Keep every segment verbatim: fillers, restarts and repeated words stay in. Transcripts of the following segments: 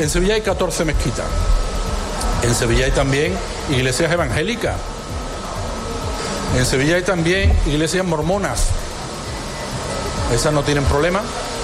En Sevilla hay catorce mezquitas. En Sevilla hay también iglesias evangélicas. En Sevilla hay también iglesias mormonas. Esas no tienen problema.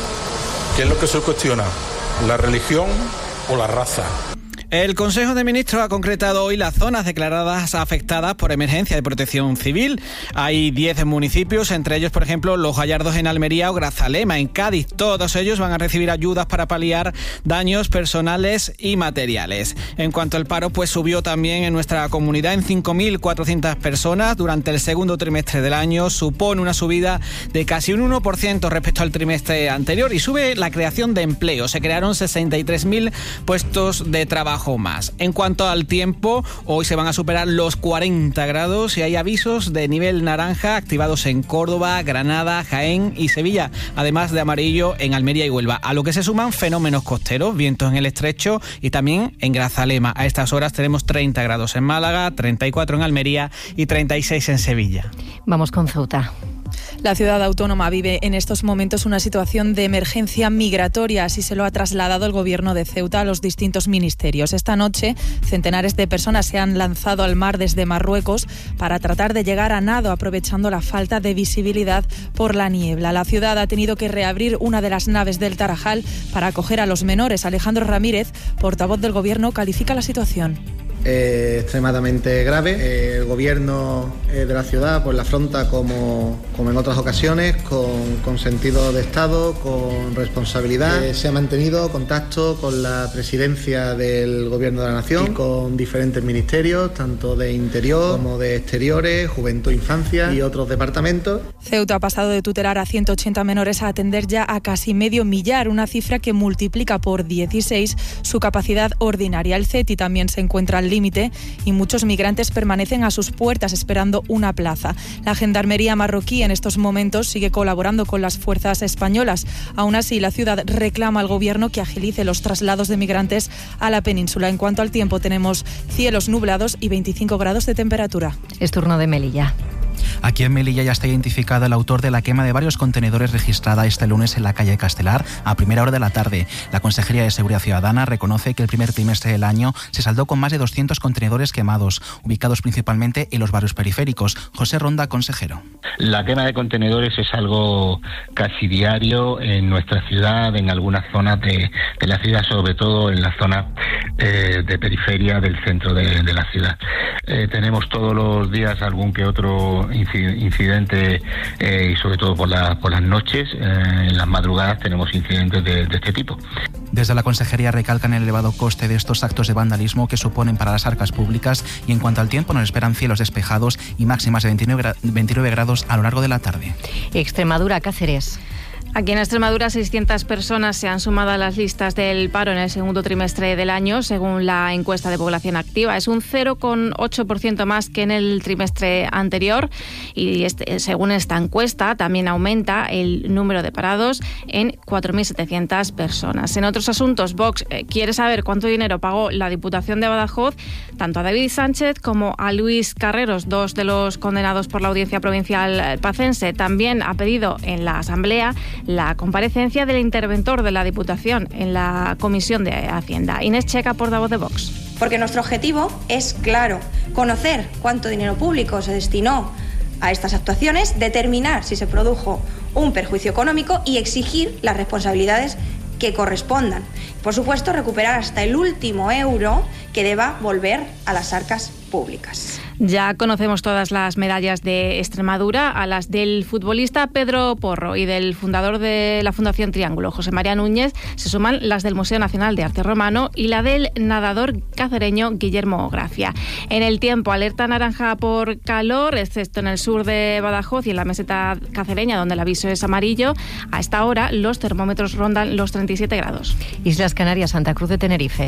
¿Qué es lo que se cuestiona? ¿La religión o la raza? El Consejo de Ministros ha concretado hoy las zonas declaradas afectadas por emergencia de protección civil. Hay diez municipios, entre ellos, por ejemplo, Los Gallardos en Almería o Grazalema en Cádiz. Todos ellos van a recibir ayudas para paliar daños personales y materiales. En cuanto al paro, pues subió también en nuestra comunidad en cinco mil cuatrocientas personas durante el segundo trimestre del año. Supone una subida de casi un uno por ciento respecto al trimestre anterior y sube la creación de empleo. Se crearon sesenta y tres mil puestos de trabajo más. En cuanto al tiempo, hoy se van a superar los cuarenta grados y hay avisos de nivel naranja activados en Córdoba, Granada, Jaén y Sevilla, además de amarillo en Almería y Huelva, a lo que se suman fenómenos costeros, vientos en el estrecho y también en Grazalema. A estas horas tenemos treinta grados en Málaga, treinta y cuatro en Almería y treinta y seis en Sevilla. Vamos con Ceuta. La ciudad autónoma vive en estos momentos una situación de emergencia migratoria, así se lo ha trasladado el gobierno de Ceuta a los distintos ministerios. Esta noche, centenares de personas se han lanzado al mar desde Marruecos para tratar de llegar a nado, aprovechando la falta de visibilidad por la niebla. La ciudad ha tenido que reabrir una de las naves del Tarajal para acoger a los menores. Alejandro Ramírez, portavoz del gobierno, califica la situación. Eh, extremadamente grave. Eh, el gobierno eh, de la ciudad pues la afronta como, como en otras ocasiones, con, con sentido de Estado, con responsabilidad. Eh, se ha mantenido contacto con la presidencia del Gobierno de la Nación y con diferentes ministerios, tanto de Interior como de Exteriores, Juventud, Infancia y otros departamentos. Ceuta ha pasado de tutelar a ciento ochenta menores a atender ya a casi medio millar, una cifra que multiplica por dieciséis su capacidad ordinaria. El C E T I también se encuentra al límite y muchos migrantes permanecen a sus puertas esperando una plaza. La Gendarmería marroquí en estos momentos sigue colaborando con las fuerzas españolas. Aún así, la ciudad reclama al gobierno que agilice los traslados de migrantes a la península. En cuanto al tiempo, tenemos cielos nublados y veinticinco grados de temperatura. Es turno de Melilla. Aquí en Melilla ya está identificado el autor de la quema de varios contenedores registrada este lunes en la calle Castelar a primera hora de la tarde. La Consejería de Seguridad Ciudadana reconoce que el primer trimestre del año se saldó con más de doscientos contenedores quemados, ubicados principalmente en los barrios periféricos. José Ronda, consejero. La quema de contenedores es algo casi diario en nuestra ciudad, en algunas zonas de, de la ciudad, sobre todo en la zona eh, de periferia del centro de, de la ciudad. Eh, tenemos todos los días algún que otro incidente eh, y sobre todo por, la, por las noches, eh, en las madrugadas tenemos incidentes de, de este tipo. Desde la Consejería recalcan el elevado coste de estos actos de vandalismo que suponen para las arcas públicas y en cuanto al tiempo nos esperan cielos despejados y máximas de veintinueve grados a lo largo de la tarde. Extremadura, Cáceres. Aquí en Extremadura, seiscientas personas se han sumado a las listas del paro en el segundo trimestre del año, según la encuesta de población activa. Es un cero coma ocho por ciento más que en el trimestre anterior y este, según esta encuesta también aumenta el número de parados en cuatro mil setecientas personas. En otros asuntos, Vox eh, quiere saber cuánto dinero pagó la Diputación de Badajoz tanto a David Sánchez como a Luis Carreros, dos de los condenados por la Audiencia Provincial pacense. También ha pedido en la Asamblea la comparecencia del interventor de la Diputación en la Comisión de Hacienda. Inés Checa, portavoz de Vox. Porque nuestro objetivo es claro, conocer cuánto dinero público se destinó a estas actuaciones, determinar si se produjo un perjuicio económico y exigir las responsabilidades que correspondan. Por supuesto, recuperar hasta el último euro que deba volver a las arcas públicas. Ya conocemos todas las medallas de Extremadura. A las del futbolista Pedro Porro y del fundador de la Fundación Triángulo, José María Núñez, se suman las del Museo Nacional de Arte Romano y la del nadador cacereño Guillermo Gracia. En el tiempo, alerta naranja por calor, excepto en el sur de Badajoz y en la meseta cacereña, donde el aviso es amarillo. A esta hora, los termómetros rondan los treinta y siete grados. Islas Canarias, Santa Cruz de Tenerife.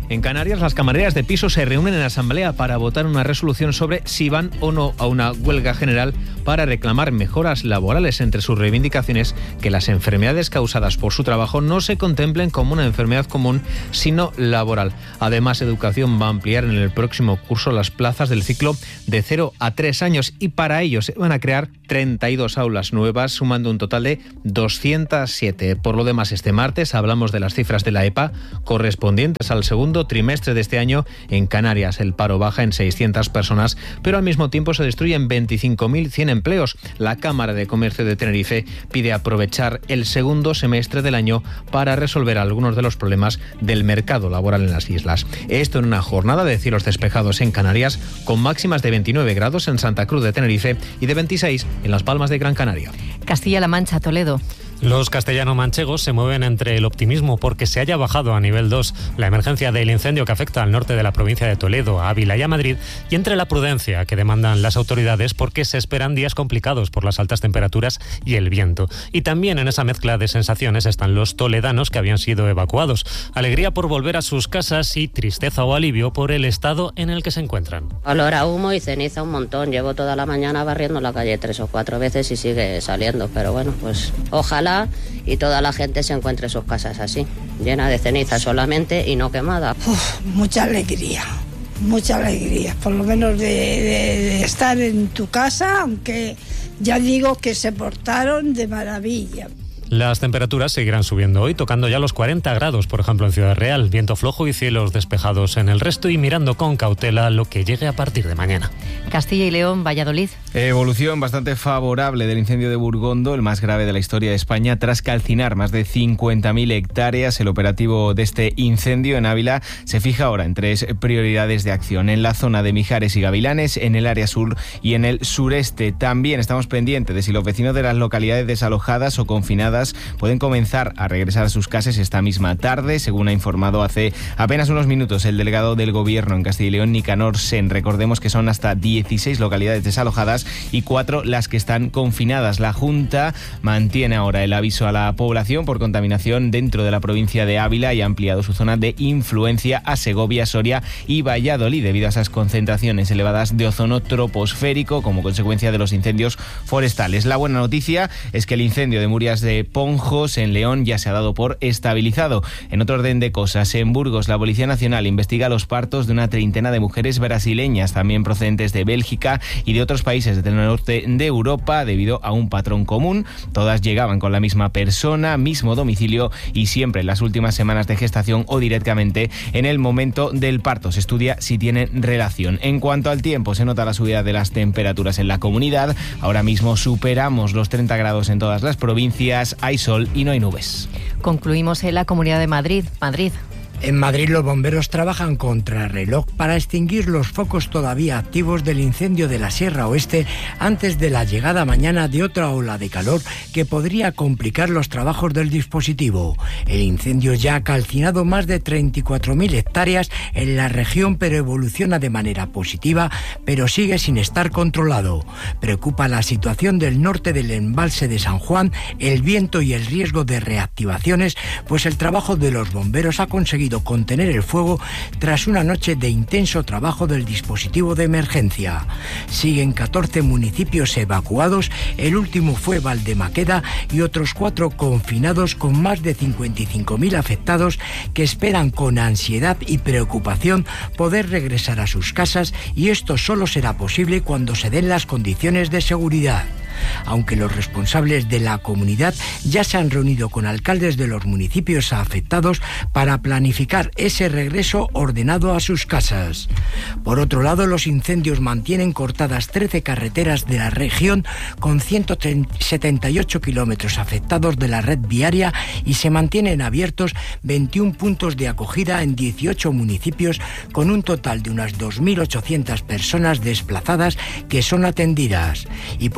En Canarias, las camareras de piso se reúnen en asamblea para votar una resolución sobre si van o no a una huelga general para reclamar mejoras laborales. Entre sus reivindicaciones, que las enfermedades causadas por su trabajo no se contemplen como una enfermedad común, sino laboral. Además, Educación va a ampliar en el próximo curso las plazas del ciclo de cero a tres años y para ello se van a crear treinta y dos aulas nuevas, sumando un total de doscientas siete. Por lo demás, este martes hablamos de las cifras de la E P A correspondientes al segundo trimestre de este año. En Canarias el paro baja en seiscientas personas, pero al mismo tiempo se destruyen veinticinco mil cien empleos. La Cámara de Comercio de Tenerife pide aprovechar el segundo semestre del año para resolver algunos de los problemas del mercado laboral en las islas. Esto en una jornada de cielos despejados en Canarias, con máximas de veintinueve grados en Santa Cruz de Tenerife y de veintiséis en Las Palmas de Gran Canaria. Castilla-La Mancha, Toledo. Los castellano-manchegos se mueven entre el optimismo porque se haya bajado a nivel dos la emergencia del incendio que afecta al norte de la provincia de Toledo, a Ávila y a Madrid, y entre la prudencia que demandan las autoridades porque se esperan días complicados por las altas temperaturas y el viento. Y también en esa mezcla de sensaciones están los toledanos que habían sido evacuados. Alegría por volver a sus casas y tristeza o alivio por el estado en el que se encuentran. Olor a humo y ceniza un montón. Llevo toda la mañana barriendo la calle tres o cuatro veces y sigue saliendo, pero bueno, pues ojalá y toda la gente se encuentre en sus casas así, llena de ceniza solamente y no quemada. Uf, mucha alegría, mucha alegría, por lo menos de, de, de estar en tu casa, aunque ya digo que se portaron de maravilla. Las temperaturas seguirán subiendo hoy, tocando ya los cuarenta grados, por ejemplo, en Ciudad Real. Viento flojo y cielos despejados en el resto y mirando con cautela lo que llegue a partir de mañana. Castilla y León, Valladolid. Evolución bastante favorable del incendio de Burgondo, el más grave de la historia de España, tras calcinar más de cincuenta mil hectáreas. El operativo de este incendio en Ávila se fija ahora en tres prioridades de acción: en la zona de Mijares y Gavilanes, en el área sur y en el sureste. También estamos pendientes de si los vecinos de las localidades desalojadas o confinadas pueden comenzar a regresar a sus casas esta misma tarde, según ha informado hace apenas unos minutos el delegado del Gobierno en Castilla y León, Nicanor Sen. Recordemos que son hasta dieciséis localidades desalojadas y cuatro las que están confinadas. La Junta mantiene ahora el aviso a la población por contaminación dentro de la provincia de Ávila y ha ampliado su zona de influencia a Segovia, Soria y Valladolid debido a esas concentraciones elevadas de ozono troposférico como consecuencia de los incendios forestales. La buena noticia es que el incendio de Murias de Ponjos en León ya se ha dado por estabilizado. En otro orden de cosas, en Burgos la Policía Nacional investiga los partos de una treintena de mujeres brasileñas, también procedentes de Bélgica y de otros países del norte de Europa, debido a un patrón común. Todas llegaban con la misma persona, mismo domicilio y siempre en las últimas semanas de gestación o directamente en el momento del parto. Se estudia si tienen relación. En cuanto al tiempo, se nota la subida de las temperaturas en la comunidad. Ahora mismo superamos los treinta grados en todas las provincias. Hay sol y no hay nubes. Concluimos en la Comunidad de Madrid. Madrid. En Madrid los bomberos trabajan contra reloj para extinguir los focos todavía activos del incendio de la Sierra Oeste antes de la llegada mañana de otra ola de calor que podría complicar los trabajos del dispositivo. El incendio ya ha calcinado más de treinta y cuatro mil hectáreas en la región, pero evoluciona de manera positiva, pero sigue sin estar controlado. Preocupa la situación del norte del embalse de San Juan, el viento y el riesgo de reactivaciones, pues el trabajo de los bomberos ha conseguido contener el fuego tras una noche de intenso trabajo del dispositivo de emergencia. Siguen catorce municipios evacuados, el último fue Valdemaqueda y otros cuatro confinados con más de cincuenta y cinco mil afectados que esperan con ansiedad y preocupación poder regresar a sus casas, y esto solo será posible cuando se den las condiciones de seguridad. Aunque los responsables de la comunidad ya se han reunido con alcaldes de los municipios afectados para planificar ese regreso ordenado a sus casas. Por otro lado, los incendios mantienen cortadas trece carreteras de la región con ciento setenta y ocho kilómetros afectados de la red viaria y se mantienen abiertos veintiún puntos de acogida en dieciocho municipios con un total de unas dos mil ochocientas personas desplazadas que son atendidas. Y por otro lado,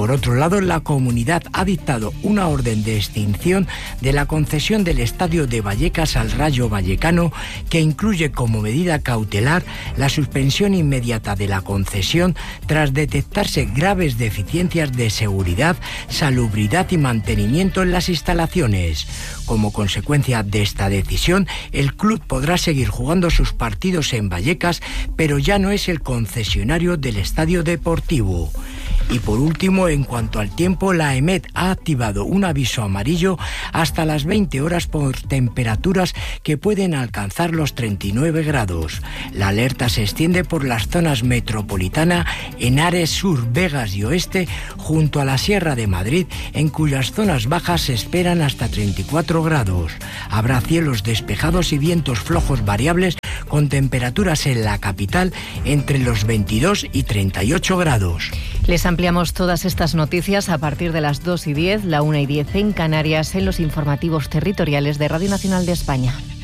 sábado la comunidad ha dictado una orden de extinción de la concesión del estadio de Vallecas al Rayo Vallecano, que incluye como medida cautelar la suspensión inmediata de la concesión tras detectarse graves deficiencias de seguridad, salubridad y mantenimiento en las instalaciones. Como consecuencia de esta decisión, el club podrá seguir jugando sus partidos en Vallecas, pero ya no es el concesionario del estadio deportivo. Y por último, en cuanto al tiempo, la EMET ha activado un aviso amarillo hasta las veinte horas por temperaturas que pueden alcanzar los treinta y nueve grados. La alerta se extiende por las zonas metropolitana, Henares, Sur, Vegas y Oeste, junto a la Sierra de Madrid, en cuyas zonas bajas se esperan hasta treinta y cuatro grados. Habrá cielos despejados y vientos flojos variables con temperaturas en la capital entre los veintidós y treinta y ocho grados. Les ampliamos todas estas noticias a partir de las dos y diez, la una y diez en Canarias, en los informativos territoriales de Radio Nacional de España.